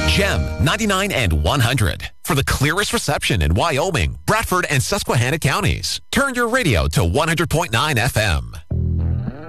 Gem 99 and 100 for the clearest reception in Wyoming, Bradford, and Susquehanna counties. Turn your radio to 100.9 FM.